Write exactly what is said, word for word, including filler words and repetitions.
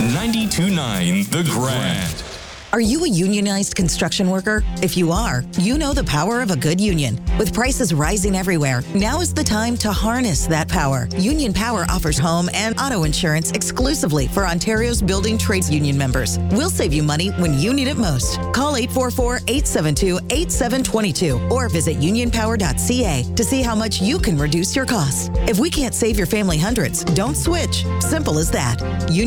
ninety-two point nine The Grand. Are you a unionized construction worker? If you are, you know the power of a good union. With prices rising everywhere, now is the time to harness that power. Union Power offers home and auto insurance exclusively for Ontario's building trades union members. We'll save you money when you need it most. Call eight four four, eight seven two, eight seven two two or visit union power dot c a to see how much you can reduce your costs. If we can't save your family hundreds, don't switch. Simple as that. Union